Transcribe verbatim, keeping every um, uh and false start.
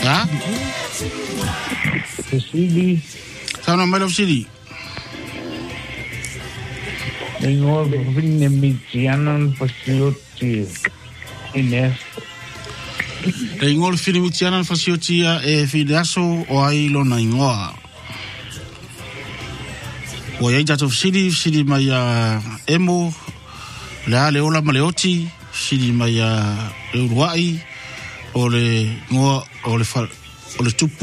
Ha? Sili. Sana mai lo sili. Nengo vini mitianan pasioti. Ines. Nengo vini mitianan pasioti e fidaso o ai lo na ingoa. O ia jato sili sili mai a emo la le ola maleoti sili mai a Uruguai o le ngoa o le o le tupu